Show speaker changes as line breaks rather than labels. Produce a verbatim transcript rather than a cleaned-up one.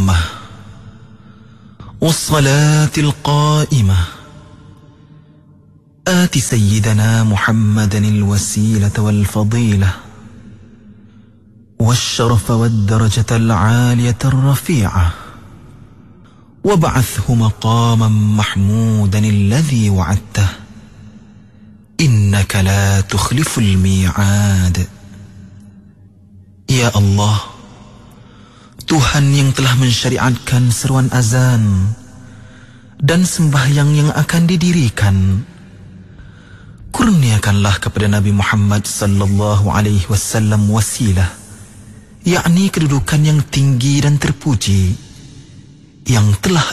التامة والصلاة القائمة آت سيدنا محمدا الوسيلة والفضيلة والشرف والدرجة العالية الرفيعة وابعثه مقاما محمودا الذي وعدته إنك لا تخلف الميعاد. Ya Allah, Tuhan yang telah mensyariatkan seruan azan dan sembahyang yang akan didirikan, kurniakanlah kepada Nabi Muhammad sallallahu alaihi wasallam wasilah, yakni kedudukan yang tinggi dan terpuji yang telah